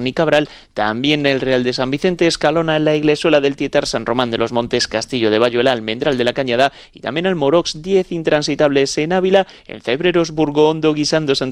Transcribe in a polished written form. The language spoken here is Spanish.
San y Cabral, también el Real de San Vicente, Escalona, la Iglesuela del Tietar, San Román de los Montes, Castillo de Bayo, el Almendral de la Cañada y también el Morox, 10 intransitables en Ávila, en Cebreros, Burgo Hondo, Guisando,